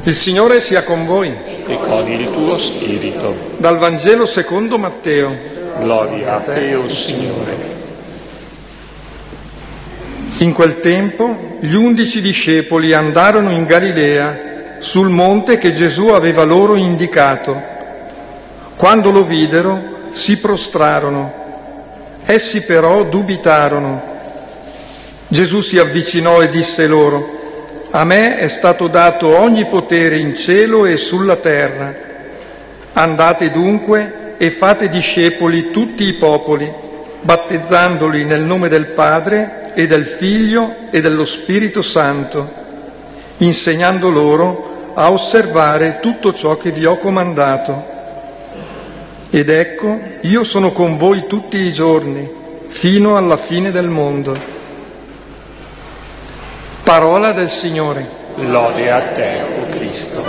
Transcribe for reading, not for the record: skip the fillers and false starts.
Il Signore sia con voi. E con il tuo spirito. Dal Vangelo secondo Matteo. Gloria a te, o Signore. In quel tempo gli 11 discepoli andarono in Galilea, sul monte che Gesù aveva loro indicato. Quando lo videro, si prostrarono. Essi però dubitarono. Gesù si avvicinò e disse loro: «A me è stato dato ogni potere in cielo e sulla terra. Andate dunque e fate discepoli tutti i popoli, battezzandoli nel nome del Padre e del Figlio e dello Spirito Santo, insegnando loro a osservare tutto ciò che vi ho comandato. Ed ecco, io sono con voi tutti i giorni, fino alla fine del mondo». Parola del Signore. Lode a te, o Cristo.